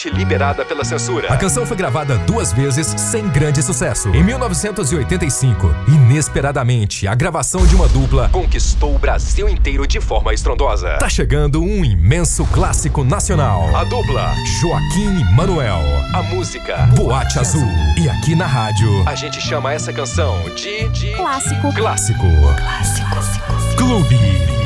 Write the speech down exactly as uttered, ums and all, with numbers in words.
liberada pela censura. A canção foi gravada duas vezes sem grande sucesso. Em mil novecentos e oitenta e cinco, inesperadamente, a gravação de uma dupla conquistou o Brasil inteiro de forma estrondosa. Tá chegando um imenso clássico nacional. A dupla Joaquim e Manuel. A música Boate Azul. E aqui na rádio a gente chama essa canção de... de... Clássico. Clássico. Clássico. Clube.